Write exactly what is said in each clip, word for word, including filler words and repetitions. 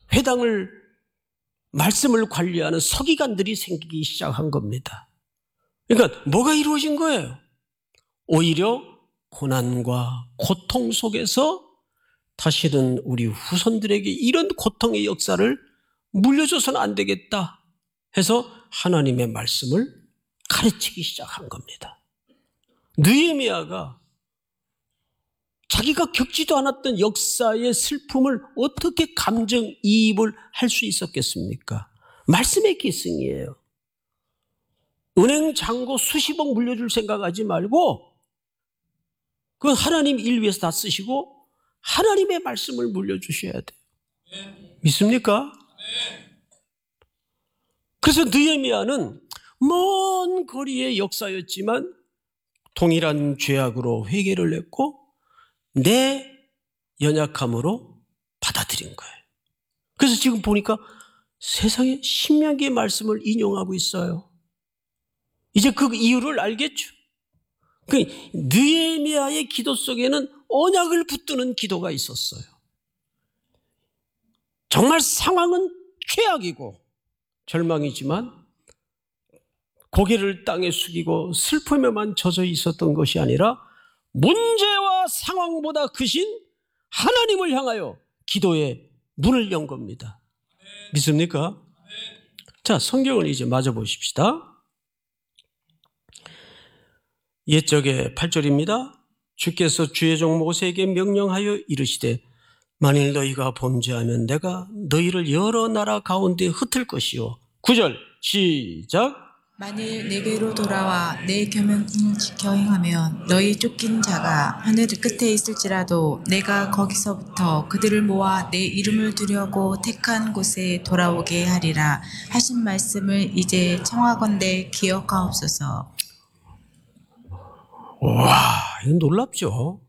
회당을 말씀을 관리하는 서기관들이 생기기 시작한 겁니다. 그러니까 뭐가 이루어진 거예요? 오히려 고난과 고통 속에서 다시는 우리 후손들에게 이런 고통의 역사를 물려줘서는 안 되겠다 해서 하나님의 말씀을 가르치기 시작한 겁니다. 느헤미야가 자기가 겪지도 않았던 역사의 슬픔을 어떻게 감정이입을 할 수 있었겠습니까? 말씀의 기승이에요. 은행 잔고 수십억 물려줄 생각하지 말고 그건 하나님 일 위해서 다 쓰시고 하나님의 말씀을 물려주셔야 돼요. 믿습니까? 그래서 느헤미야는 먼 거리의 역사였지만 동일한 죄악으로 회개를 했고 내 연약함으로 받아들인 거예요. 그래서 지금 보니까 세상에 신명기의 말씀을 인용하고 있어요. 이제 그 이유를 알겠죠. 그 느헤미야의 기도 속에는 언약을 붙드는 기도가 있었어요. 정말 상황은 최악이고 절망이지만 고개를 땅에 숙이고 슬픔에만 젖어 있었던 것이 아니라 문제와 상황보다 크신 하나님을 향하여 기도의 문을 연 겁니다. 믿습니까? 자, 성경을 이제 마저 보십시다. 옛적의 팔 절입니다. 주께서 주의 종 모세에게 명령하여 이르시되 만일 너희가 범죄하면 내가 너희를 여러 나라 가운데 흩을 것이요. 구 절 시작. 만일 내게로 돌아와 내 계명을 지켜 행하면 너희 쫓긴 자가 하늘 끝에 있을지라도 내가 거기서부터 그들을 모아 내 이름을 두려고 택한 곳에 돌아오게 하리라 하신 말씀을 이제 청하건대 기억하옵소서. 와, 이거 놀랍죠?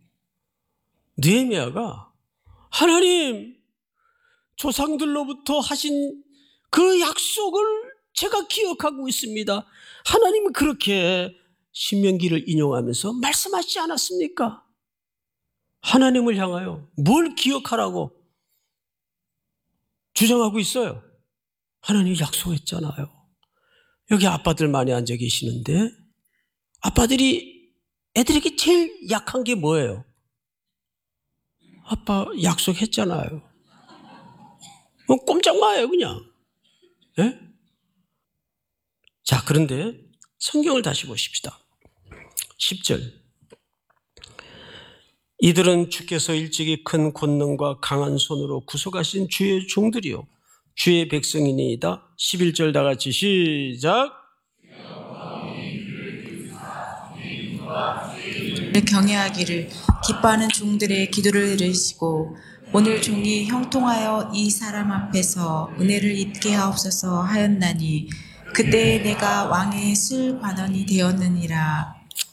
느헤미야가 하나님 조상들로부터 하신 그 약속을 제가 기억하고 있습니다. 하나님은 그렇게 신명기를 인용하면서 말씀하시지 않았습니까? 하나님을 향하여 뭘 기억하라고 주장하고 있어요? 하나님이 약속했잖아요. 여기 아빠들 많이 앉아 계시는데 아빠들이 애들에게 제일 약한 게 뭐예요? 아빠 약속했잖아요. 꼼짝 마요 그냥. 네? 자, 그런데 성경을 다시 보십시다. 십 절. 이들은 주께서 일찍이 큰 권능과 강한 손으로 구속하신 주의 종들이요 주의 백성이니이다. 십일 절 다 같이 시작. 경외하기를 기뻐하는 종들의 기도를 들으시고 오늘 종이 형통하여 이 사람 앞에서 은혜를 입게 하옵소서 하였나니 그때 내가 왕의 슬 관원이 되었느니라.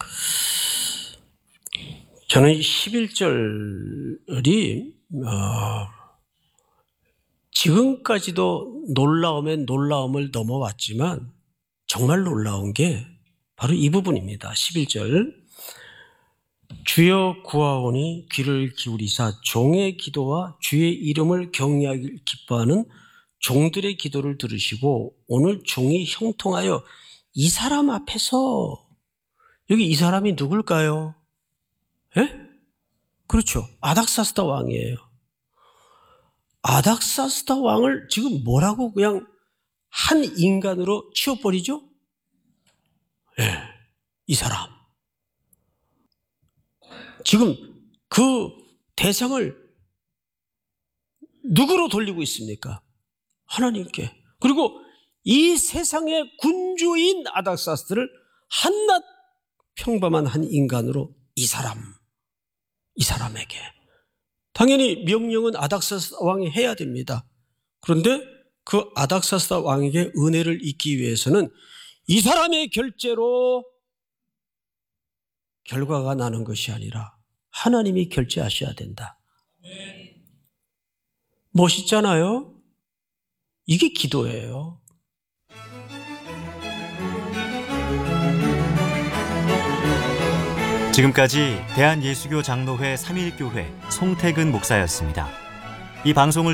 저는 십일 절이 어, 지금까지도 놀라움에 놀라움을 넘어왔지만 정말 놀라운 게 바로 이 부분입니다. 십일 절. 주여 구하오니 귀를 기울이사 종의 기도와 주의 이름을 경외하길 기뻐하는 종들의 기도를 들으시고 오늘 종이 형통하여 이 사람 앞에서, 여기 이 사람이 누굴까요? 예? 그렇죠. 아닥사스다 왕이에요. 아닥사스다 왕을 지금 뭐라고 그냥 한 인간으로 치워버리죠? 예, 이 사람. 지금 그 대상을 누구로 돌리고 있습니까? 하나님께. 그리고 이 세상의 군주인 아닥사스를 한낱 평범한 한 인간으로 이 사람, 이 사람에게. 당연히 명령은 아닥사스 왕이 해야 됩니다. 그런데 그 아닥사스 왕에게 은혜를 잊기 위해서는 이 사람의 결제로 결과가 나는 것이 아니라 하나님이 결제하셔야 된다. 멋있잖아요? 이게 기도예요. 지금까지 대한예수교 장로회 삼일교회 송태근 목사였습니다. 이 방송을